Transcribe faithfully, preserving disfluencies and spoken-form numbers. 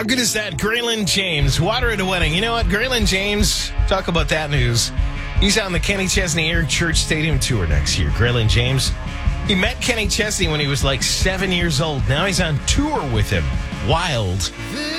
How good is that? Graylin James, water at a wedding. You know what? Graylin James, talk about that news. He's on the Kenny Chesney Air Church Stadium Tour next year. Graylin James, he met Kenny Chesney when he was like seven years old. Now he's on tour with him. Wild.